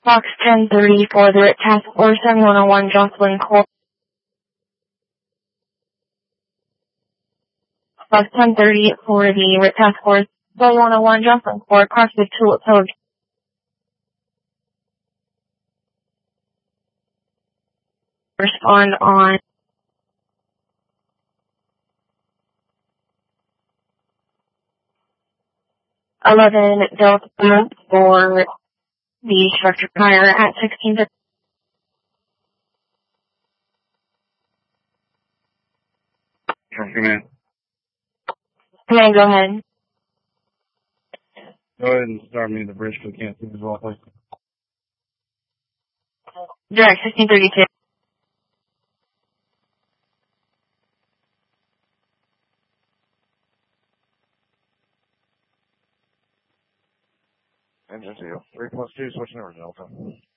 Fox 1030 for the Task Force 7101 Jocelyn Court. Fox 1030 for the Task Force 7101 Jocelyn Court, crossing Tulip Hill. Respond on Delta for the structure fire at 16. Command. Command, go ahead. Go ahead and start me the bridge so we can't see as well, please. Direct 1632. Engine 2. 3+2, switching over to Delta.